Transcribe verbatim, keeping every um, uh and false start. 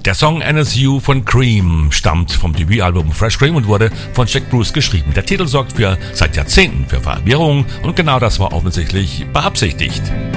Der Song N S U von Cream stammt vom Debütalbum Fresh Cream und wurde von Jack Bruce geschrieben. Der Titel sorgt für seit Jahrzehnten für Verwirrung und genau das war offensichtlich beabsichtigt.